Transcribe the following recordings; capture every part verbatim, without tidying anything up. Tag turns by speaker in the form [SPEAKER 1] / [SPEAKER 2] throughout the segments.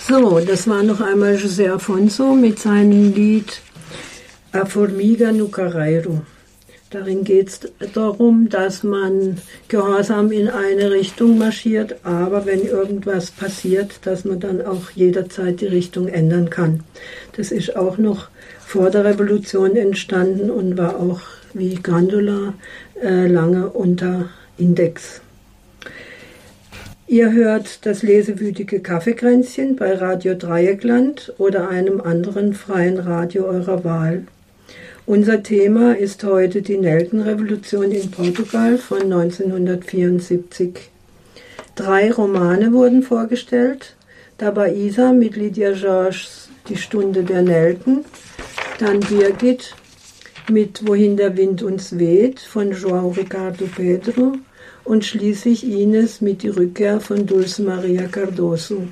[SPEAKER 1] So, das war noch einmal José Afonso mit seinem Lied A Formiga no Carreiro. Darin geht es darum, dass man gehorsam in eine Richtung marschiert, aber wenn irgendwas passiert, dass man dann auch jederzeit die Richtung ändern kann. Das ist auch noch vor der Revolution entstanden und war auch wie Grândola äh, lange unter Index. Ihr hört das lesewütige Kaffeekränzchen bei Radio Dreieckland oder einem anderen freien Radio eurer Wahl. Unser Thema ist heute die Nelkenrevolution in Portugal von neunzehnhundertvierundsiebzig. Drei Romane wurden vorgestellt. Da war Isa mit Lydia Georges Die Stunde der Nelken, dann Birgit mit Wohin der Wind uns weht von João Ricardo Pedro und schließlich Ines mit Die Rückkehr von Dulce Maria Cardoso.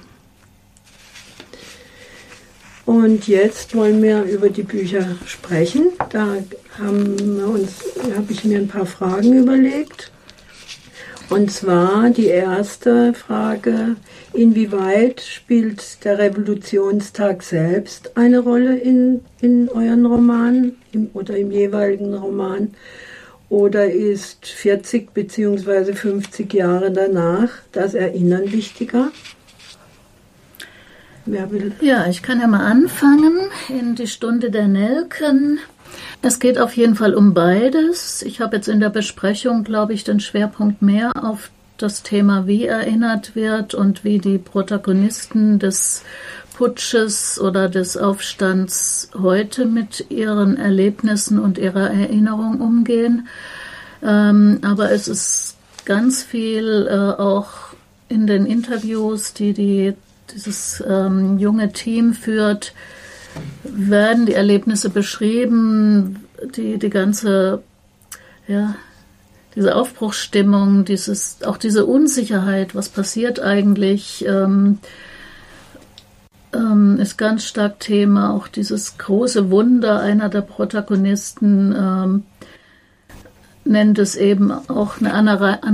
[SPEAKER 1] Und jetzt wollen wir über die Bücher sprechen. Da haben wir uns, habe ich mir ein paar Fragen überlegt. Und zwar die erste Frage: Inwieweit spielt der Revolutionstag selbst eine Rolle in, in euren Romanen im, oder im jeweiligen Roman? Oder ist vierzig bzw. fünfzig Jahre danach das Erinnern wichtiger? Wer will?
[SPEAKER 2] Ja, ich kann ja mal anfangen in Die Stunde der Nelken. Es geht auf jeden Fall um beides. Ich habe jetzt in der Besprechung, glaube ich, den Schwerpunkt mehr auf das Thema, wie erinnert wird und wie die Protagonisten des Putsches oder des Aufstands heute mit ihren Erlebnissen und ihrer Erinnerung umgehen. Ähm, aber es ist ganz viel äh, auch in den Interviews, die die dieses ähm, junge Team führt, werden die Erlebnisse beschrieben, die, die ganze, ja, diese Aufbruchsstimmung, dieses, auch diese Unsicherheit, was passiert eigentlich, ähm, ähm, ist ganz stark Thema. Auch dieses große Wunder, einer der Protagonisten ähm, nennt es eben auch eine